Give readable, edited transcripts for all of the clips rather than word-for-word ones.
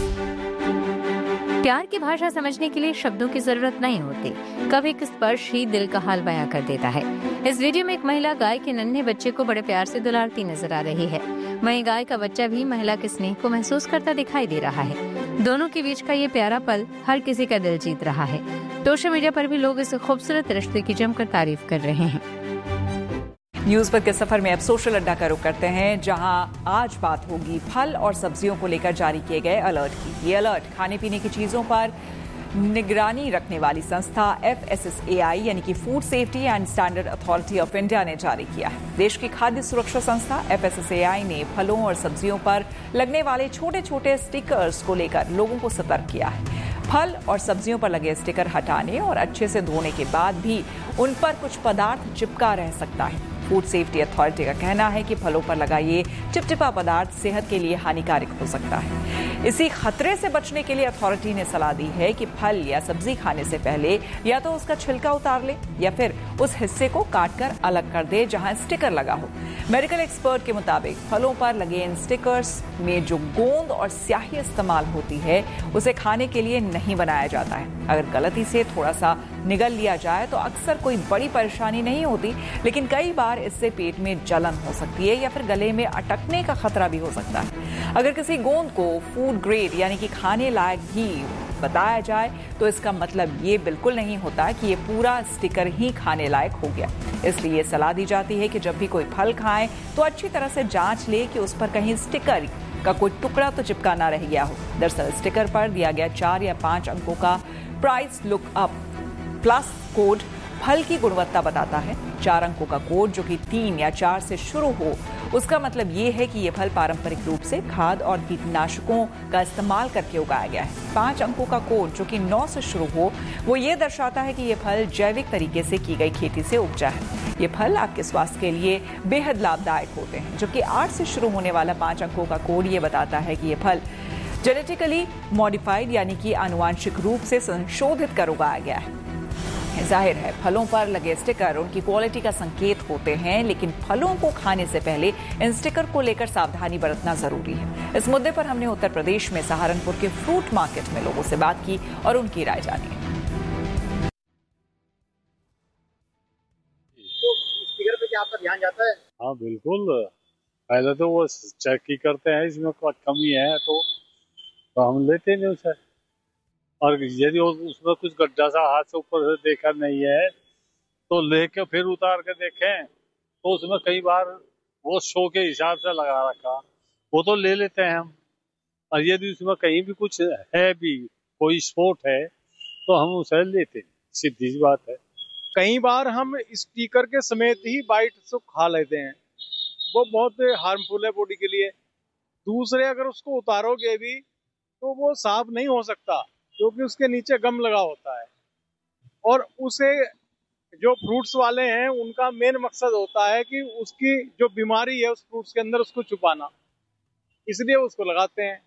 प्यार की भाषा समझने के लिए शब्दों की जरूरत नहीं होती, कभी एक स्पर्श ही दिल का हाल बयां कर देता है। इस वीडियो में एक महिला गाय के नन्हे बच्चे को बड़े प्यार से दुलारती नजर आ रही है। वहीं गाय का बच्चा भी महिला के स्नेह को महसूस करता दिखाई दे रहा है। दोनों के बीच का ये प्यारा पल हर किसी का दिल जीत रहा है। सोशल मीडिया पर भी लोग इस खूबसूरत रिश्ते की जमकर तारीफ कर रहे हैं। न्यूज पर के सफर में अब सोशल अड्डा का रुख करते हैं, जहां आज बात होगी फल और सब्जियों को लेकर जारी किए गए अलर्ट की। ये अलर्ट खाने पीने की चीजों पर निगरानी रखने वाली संस्था FSSAI यानी कि food safety and standard authority of India ने जारी किया है। देश की खाद्य सुरक्षा संस्था FSSAI ने फलों और सब्जियों पर लगने वाले छोटे छोटे स्टिकर्स को लेकर लोगों को सतर्क किया है। फल और सब्जियों पर लगे स्टिकर हटाने और अच्छे से धोने के बाद भी उन पर कुछ पदार्थ चिपका रह सकता है। फूड सेफ्टी अथॉरिटी का कहना है कि फलों पर लगा ये चिपचिपा पदार्थ सेहत के लिए हानिकारक हो सकता है। इसी खतरे से बचने के लिए अथॉरिटी ने सलाह दी है कि फल या सब्जी खाने से पहले या तो उसका छिलका उतार ले या फिर उस हिस्से को काटकर अलग कर दे जहां स्टिकर लगा हो। मेडिकल एक्सपर्ट के मुताबिक फलों पर लगे इन स्टिकर्स में जो गोंद और स्याही इस्तेमाल होती है उसे खाने के लिए नहीं बनाया जाता है। अगर गलती से थोड़ा सा निगल लिया जाए तो अक्सर कोई बड़ी परेशानी नहीं होती, लेकिन कई बार इससे पेट में जलन हो सकती है या फिर गले में अटकने का खतरा भी हो सकता है। अगर किसी गोंद को फूड ग्रेड यानी कि खाने लायक भी बताया जाए तो इसका मतलब ये बिल्कुल नहीं होता कि ये पूरा स्टिकर ही खाने लायक हो गया। इसलिए सलाह दी जाती है कि जब भी कोई फल खाएं तो अच्छी तरह से जांच ले कि उस पर कहीं स्टिकर का कोई टुकड़ा तो चिपका ना रह गया हो। दरअसल स्टिकर पर दिया गया 4 या 5 अंकों का price look up plus code फल की गुणवत्ता बताता है। 4 अंकों का कोड जो कि 3 या 4 से शुरू हो, उसका मतलब ये है कि ये फल पारंपरिक रूप से खाद और कीटनाशकों का इस्तेमाल करके उगाया गया है। 5 अंकों का कोड जो कि 9 से शुरू हो, वो ये दर्शाता है कि ये फल जैविक तरीके से की गई खेती से उपजा है। ये फल आपके स्वास्थ्य के लिए बेहद लाभदायक होते हैं। जबकि 8 से शुरू होने वाला 5 अंकों का कोड ये बताता है कि ये फल जेनेटिकली मॉडिफाइड यानी कि आनुवांशिक रूप से संशोधित कर उगाया गया है। जाहिर है फलों पर लगे स्टिकर उनकी क्वालिटी का संकेत होते हैं, लेकिन फलों को खाने से पहले इन स्टिकर को लेकर सावधानी बरतना जरूरी है। इस मुद्दे पर हमने उत्तर प्रदेश में सहारनपुर के फ्रूट मार्केट में लोगों से बात की और उनकी राय जानी। तो स्टिकर पे क्या आपका ध्यान जाता है? हाँ बिल्कुल, पहले तो वो चेक ही करते हैं इसमें कोई कमी है तो हम लेते नहीं उसे, और यदि उसमें कुछ गड्ढा सा हाथ से ऊपर से देखा नहीं है तो लेके फिर उतार के देखें तो उसमें कई बार वो शो के हिसाब से लगा रखा, वो तो ले लेते हैं हम। और यदि उसमें कहीं भी कुछ है भी कोई स्पॉट है तो हम उसे लेते हैं, सीधी सी बात है। कई बार हम स्टिकर के समेत ही बाइट से खा लेते हैं, वो बहुत हार्मफुल है बॉडी के लिए। दूसरे अगर उसको उतारोगे भी तो वो साफ नहीं हो सकता क्योंकि उसके नीचे गम लगा होता है, और उसे जो फ्रूट्स वाले हैं उनका मेन मकसद होता है कि उसकी जो बीमारी है उस फ्रूट्स के अंदर उसको छुपाना, इसलिए उसको लगाते हैं।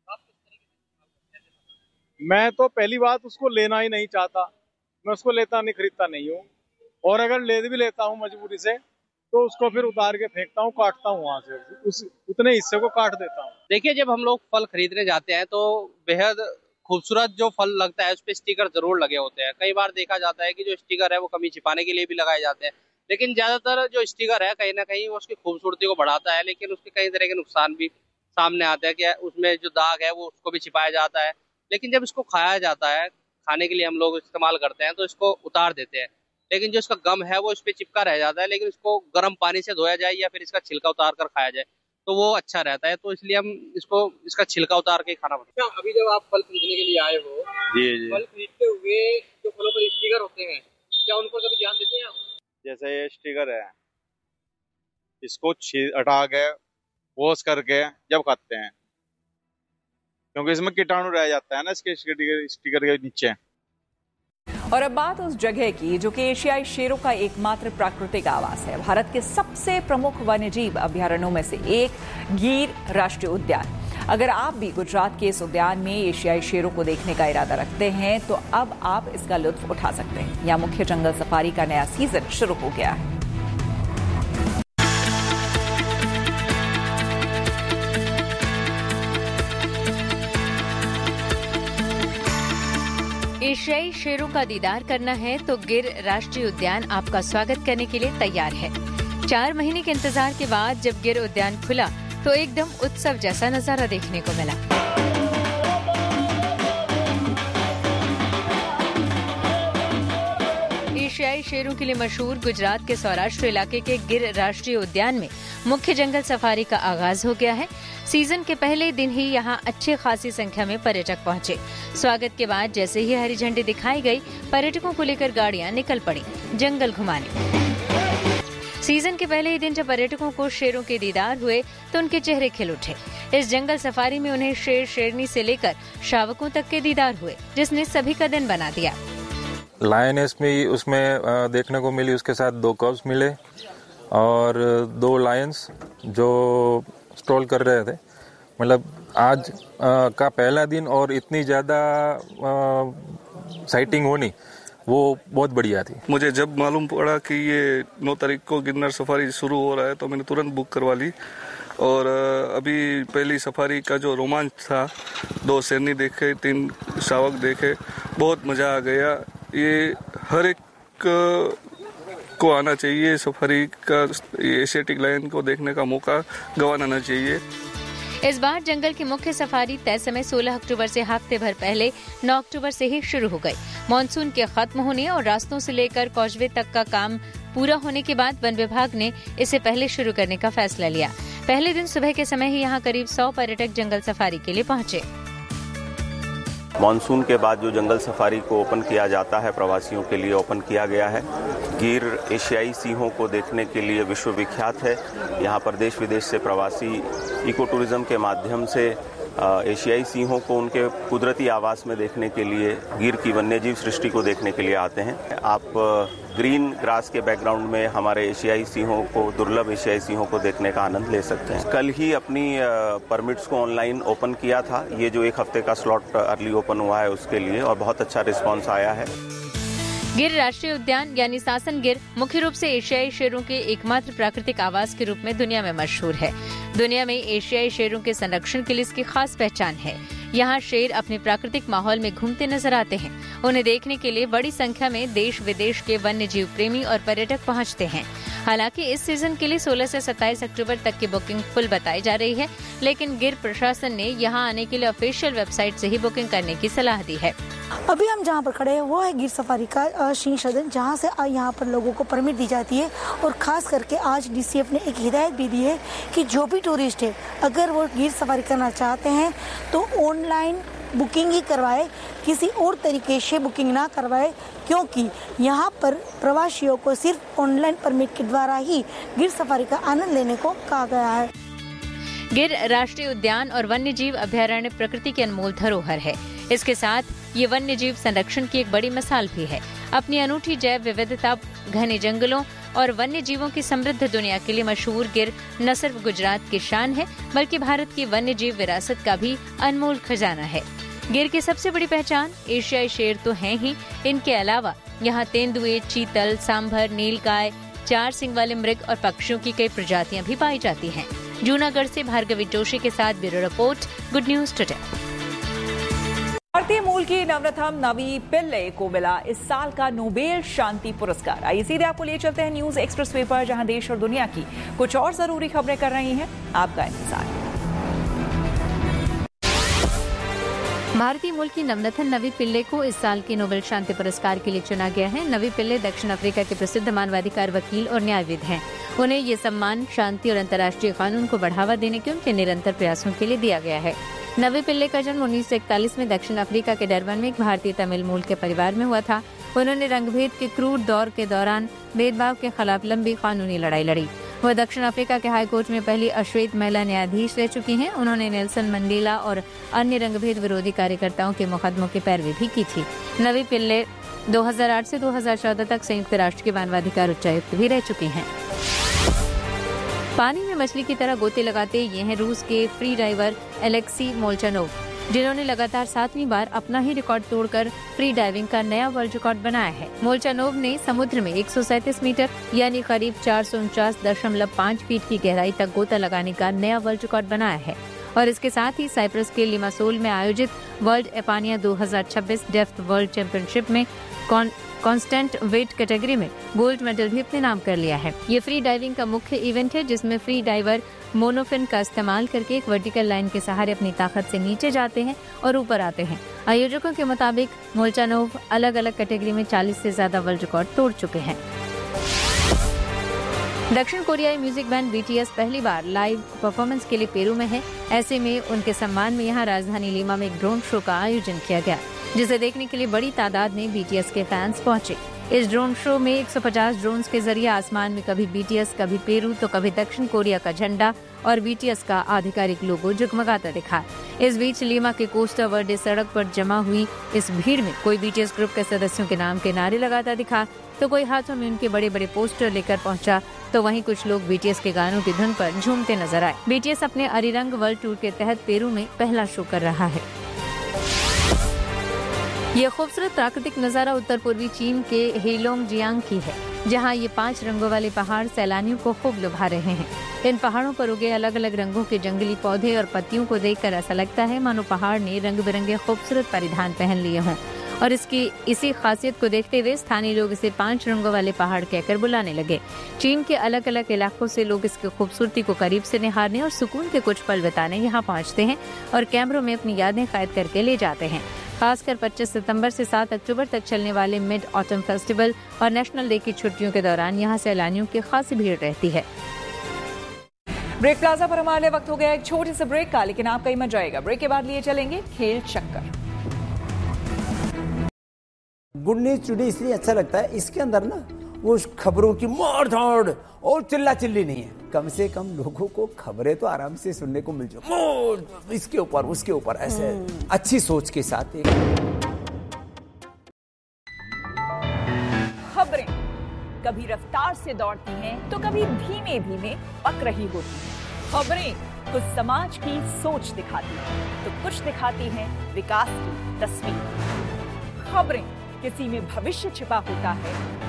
मैं तो पहली बात उसको लेना ही नहीं चाहता, मैं उसको लेता नहीं, खरीदता नहीं हूँ, और अगर ले भी लेता हूँ मजबूरी से तो उसको फिर उतार के फेंकता हूँ, काटता हूँ, वहां से उस उतने हिस्से को काट देता हूँ। देखिए, जब हम लोग फल खरीदने जाते हैं तो बेहद खूबसूरत जो फल लगता है उस पे स्टिकर जरूर लगे होते हैं। कई बार देखा जाता है कि जो स्टिकर है वो कमी छिपाने के लिए भी लगाए जाते हैं, लेकिन ज्यादातर जो स्टिकर है कहीं ना कहीं वो उसकी खूबसूरती को बढ़ाता है, लेकिन उसके कई तरह के नुकसान भी सामने आते हैं कि उसमें जो दाग है वो उसको भी छिपाया जाता है। लेकिन जब इसको खाया जाता है, खाने के लिए हम लोग इस्तेमाल करते हैं तो इसको उतार देते हैं, लेकिन जो इसका गम है वो इस पे चिपका रह जाता है। लेकिन इसको गर्म पानी से धोया जाए या फिर इसका छिलका उतार कर खाया जाए तो वो अच्छा रहता है, तो इसलिए हम इसका छिलका उतार के खाना पड़ता है। अभी जब आप फल खरीदने के लिए आए हो, जी फल खरीदते हुए जो फलों पर स्टिकर होते हैं, क्या उन पर कभी ध्यान देते हैं आप? जैसे ये स्टिकर है, इसको हटा के वॉश करके जब खाते हैं, क्योंकि इसमें कीटाणु रह जाता है ना इसके स्टिकर के नीचे। और अब बात उस जगह की जो कि एशियाई शेरों का एकमात्र प्राकृतिक आवास है। भारत के सबसे प्रमुख वन्यजीव अभयारण्यों में से एक गिर राष्ट्रीय उद्यान। अगर आप भी गुजरात के इस उद्यान में एशियाई शेरों को देखने का इरादा रखते हैं तो अब आप इसका लुत्फ उठा सकते हैं। यहाँ मुख्य जंगल सफारी का नया सीजन शुरू हो गया है। एशियाई शेरों का दीदार करना है तो गिर राष्ट्रीय उद्यान आपका स्वागत करने के लिए तैयार है। 4 महीने के इंतजार के बाद जब गिर उद्यान खुला तो एकदम उत्सव जैसा नजारा देखने को मिला। एशियाई शेरों के लिए मशहूर गुजरात के सौराष्ट्र इलाके के गिर राष्ट्रीय उद्यान में मुख्य जंगल सफारी का आगाज हो गया है। सीजन के पहले दिन ही यहाँ अच्छी खासी संख्या में पर्यटक पहुँचे। स्वागत के बाद जैसे ही हरी झंडी दिखाई गई, पर्यटकों को लेकर गाड़ियाँ निकल पड़ी जंगल घुमाने। सीजन के पहले ही दिन जब पर्यटकों को शेरों के दीदार हुए तो उनके चेहरे खिल उठे। इस जंगल सफारी में उन्हें शेर शेरनी से लेकर शावकों तक के दीदार हुए, जिसने सभी का दिन बना दिया। लायनेस में उसमें देखने को मिली, उसके साथ 2 कब्स मिले और 2 लायंस जो स्ट्रोल कर रहे थे। मतलब आज का पहला दिन और इतनी ज़्यादा साइटिंग होनी वो बहुत बढ़िया थी। मुझे जब मालूम पड़ा कि ये 9 तारीख को गिरनार सफारी शुरू हो रहा है तो मैंने तुरंत बुक करवा ली। और अभी पहली सफारी का जो रोमांच था, 2 शेरनी देखे, 3 शावक देखे, बहुत मज़ा आ गया। ये हर एक को आना चाहिए सफारी का, एशियाटिक लायन को देखने का मौका गंवाना नहीं चाहिए। इस बार जंगल की मुख्य सफारी तय समय 16 अक्टूबर से हफ्ते भर पहले 9 अक्टूबर से ही शुरू हो गई। मानसून के खत्म होने और रास्तों से लेकर कॉजवे तक का काम पूरा होने के बाद वन विभाग ने इसे पहले शुरू करने का फैसला लिया। पहले दिन सुबह के समय ही यहाँ करीब 100 पर्यटक जंगल सफारी के लिए पहुँचे। मानसून के बाद जो जंगल सफारी को ओपन किया जाता है, प्रवासियों के लिए ओपन किया गया है। गिर एशियाई सिंहों को देखने के लिए विश्व विख्यात है। यहाँ पर देश विदेश से प्रवासी इको टूरिज्म के माध्यम से एशियाई सिंहों को उनके कुदरती आवास में देखने के लिए, गिर की वन्यजीव सृष्टि को देखने के लिए आते हैं। आप ग्रीन ग्रास के बैकग्राउंड में हमारे एशियाई सिंहों को, दुर्लभ एशियाई सिंहों को देखने का आनंद ले सकते हैं। कल ही अपनी परमिट्स को ऑनलाइन ओपन किया था। ये जो 1 हफ्ते का स्लॉट अर्ली ओपन हुआ है उसके लिए, और बहुत अच्छा रिस्पॉन्स आया है। गिर राष्ट्रीय उद्यान यानी सासन गिर मुख्य रूप से एशियाई शेरों के एकमात्र प्राकृतिक आवास के रूप में दुनिया में मशहूर है। दुनिया में एशियाई शेरों के संरक्षण के लिए इसकी खास पहचान है। यहाँ शेर अपने प्राकृतिक माहौल में घूमते नजर आते हैं। उन्हें देखने के लिए बड़ी संख्या में देश विदेश के वन्य जीव प्रेमी और पर्यटक पहुँचते हैं। हालांकि इस सीजन के लिए 16 से 27 अक्टूबर तक की बुकिंग फुल बताई जा रही है, लेकिन गिर प्रशासन ने यहाँ आने के लिए ऑफिशियल वेबसाइट से ही बुकिंग करने की सलाह दी है। अभी हम जहाँ पर खड़े हैं वो है गिर सफारी का सिंह सदन, जहाँ से यहाँ पर लोगों को परमिट दी जाती है। और खास करके आज डीसीएफ ने एक हिदायत भी दी है कि जो भी टूरिस्ट है अगर वो गिर सफारी करना चाहते हैं तो ऑनलाइन बुकिंग ही करवाए, किसी और तरीके से बुकिंग ना करवाए, क्योंकि यहाँ पर प्रवासियों को सिर्फ ऑनलाइन परमिट के द्वारा ही गिर सफारी का आनंद लेने को कहा गया है। गिर राष्ट्रीय उद्यान और वन्य जीव अभयारण्य प्रकृति की अनमोल धरोहर है। इसके साथ ये वन्य जीव संरक्षण की एक बड़ी मिसाल भी है। अपनी अनूठी जैव विविधता, घने जंगलों और वन्य जीवों की समृद्ध दुनिया के लिए मशहूर गिर न सिर्फ गुजरात की शान है, बल्कि भारत की वन्य जीव विरासत का भी अनमोल खजाना है। गिर की सबसे बड़ी पहचान एशियाई शेर तो हैं ही, इनके अलावा यहाँ तेंदुए, चीतल, सांभर, नीलगाय, 4 सिंग वाले मृग और पक्षियों की कई प्रजातियाँ भी पाई जाती हैं। जूनागढ़ से भार्गवी जोशी के साथ bureau report, good news today. भारतीय मूल की नवरत्न नवी पिल्ले को मिला इस साल का नोबेल शांति पुरस्कार। आइए सीधे आपको ले चलते हैं न्यूज एक्सप्रेसवे पर, जहां देश और दुनिया की कुछ और जरूरी खबरें कर रही हैं आपका इंतजार। भारतीय मूल की नवरत्न नवी पिल्ले को इस साल के नोबेल शांति पुरस्कार के लिए चुना गया है। नवी पिल्ले दक्षिण अफ्रीका के प्रसिद्ध मानवाधिकार वकील और न्यायविद हैं। उन्हें ये सम्मान शांति और अंतर्राष्ट्रीय कानून को बढ़ावा देने के उनके निरंतर प्रयासों के लिए दिया गया है। नवी पिल्ले का जन्म 1941 में दक्षिण अफ्रीका के डरबन में एक भारतीय तमिल मूल के परिवार में हुआ था। उन्होंने रंगभेद के क्रूर दौर के दौरान भेदभाव के खिलाफ लंबी कानूनी लड़ाई लड़ी। वह दक्षिण अफ्रीका के हाई कोर्ट में पहली अश्वेत महिला न्यायाधीश रह चुकी हैं। उन्होंने नेल्सन मंडेला और अन्य रंगभेद विरोधी कार्यकर्ताओं के मुकदमों की पैरवी भी की थी। नवी पिल्ले 2008 से 2014 तक संयुक्त राष्ट्र के मानवाधिकार उच्चायुक्त भी रह चुके हैं। पानी में मछली की तरह गोते लगाते ये हैं रूस के फ्री डाइवर एलेक्सी मोलचानोव, जिन्होंने लगातार 7वीं बार अपना ही रिकॉर्ड तोड़कर फ्री डाइविंग का नया वर्ल्ड रिकॉर्ड बनाया है। मोलचानोव ने समुद्र में 137 मीटर यानी करीब 449.5 फीट की गहराई तक गोता लगाने का नया वर्ल्ड रिकॉर्ड बनाया है। और इसके साथ ही साइप्रस के लिमासोल में आयोजित वर्ल्ड एपानिया 2026 डेप्थ वर्ल्ड चैंपियनशिप में कांस्टेंट वेट कैटेगरी में गोल्ड मेडल भी अपने नाम कर लिया है। ये फ्री डाइविंग का मुख्य इवेंट है जिसमें फ्री डाइवर मोनोफिन का इस्तेमाल करके एक वर्टिकल लाइन के सहारे अपनी ताकत से नीचे जाते हैं और ऊपर आते हैं। आयोजकों के मुताबिक मोल्चानोव अलग अलग कैटेगरी में 40 से ज्यादा वर्ल्ड रिकॉर्ड तोड़ चुके हैं। दक्षिण कोरियाई म्यूजिक बैंड BTS पहली बार लाइव परफॉर्मेंस के लिए पेरू में है। ऐसे में उनके सम्मान में यहाँ राजधानी लीमा में एक ड्रोन शो का आयोजन किया गया, जिसे देखने के लिए बड़ी तादाद में BTS के फैंस पहुंचे। इस ड्रोन शो में 150 ड्रोन्स के जरिए आसमान में कभी BTS, कभी पेरू तो कभी दक्षिण कोरिया का झंडा और BTS का आधिकारिक लोगो जगमगाता दिखा। इस बीच लीमा के कोस्टा वर्डे सड़क पर जमा हुई इस भीड़ में कोई BTS ग्रुप के सदस्यों के नाम के नारे लगाता दिखा, तो कोई हाथों में उनके बड़े बड़े पोस्टर लेकर पहुंचा, तो वहीं कुछ लोग BTS के गानों की धुन पर झूमते नजर आए। BTS अपने अरिरंग वर्ल्ड टूर के तहत पेरू में पहला शो कर रहा है। ये खूबसूरत प्राकृतिक नजारा उत्तर पूर्वी चीन के हेलोंगजियांग की है, जहां ये 5 रंगों वाले पहाड़ सैलानियों को खूब लुभा रहे हैं। इन पहाड़ों पर उगे अलग अलग रंगों के जंगली पौधे और पत्तियों को देखकर ऐसा लगता है मानो पहाड़ ने रंग बिरंगे खूबसूरत परिधान पहन लिए हों। और इसी खासियत को देखते हुए स्थानीय लोग इसे 5 रंगों वाले पहाड़ कहकर बुलाने लगे। चीन के अलग अलग इलाकों से लोग इसकी खूबसूरती को करीब से निहारने और सुकून के कुछ पल बिताने यहाँ पहुँचते हैं और कैमरों में अपनी यादें कैद करके ले जाते हैं। खासकर 25 सितंबर से 7 अक्टूबर तक चलने वाले मिड ऑटम फेस्टिवल और नेशनल डे की छुट्टियों के दौरान यहाँ सैलानियों की खासी भीड़ रहती है। ब्रेक प्लाजा पर हमारे वक्त हो गया एक छोटे से ब्रेक का, लेकिन आपका ही मजा आएगा। ब्रेक के बाद लिए चलेंगे खेल चक्कर। गुड न्यूज टुडे इसलिए अच्छा लगता है, इसके अंदर ना वो खबरों की मार धाड़ और चिल्ला चिल्ली नहीं है। कम से कम लोगों को खबरें तो आराम से सुनने को मिल जाए, इसके ऊपर उसके ऊपर ऐसे अच्छी सोच के साथ। एक खबरें कभी रफ्तार से दौड़ती हैं तो कभी धीमे धीमे पक रही होती हैं। खबरें कुछ समाज की सोच दिखाती हैं तो कुछ दिखाती हैं विकास की तस्वीर। खबरें किसी में भविष्य छिपा होता है